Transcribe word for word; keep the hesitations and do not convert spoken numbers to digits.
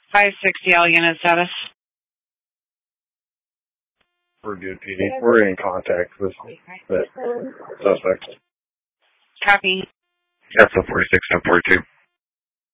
five sixty L unit status. We're good, P D. We're in contact with the suspect. Copy. That's a forty-six and forty-two.